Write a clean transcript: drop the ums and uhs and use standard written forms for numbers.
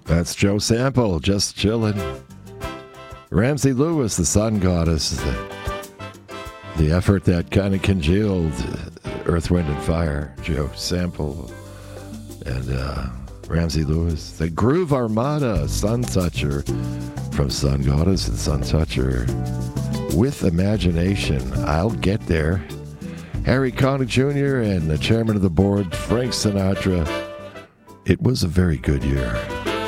That's Joe Sample, just chilling. Ramsey Lewis, the Sun Goddess, the effort that kind of congealed Earth, Wind, and Fire. Joe Sample and Ramsey Lewis. The Groove Armada, Sun Toucher from Sun Goddess and Sun Toucher. With Imagination, I'll Get There. Harry Connick Jr. and the chairman of the board, Frank Sinatra. It was a very good year.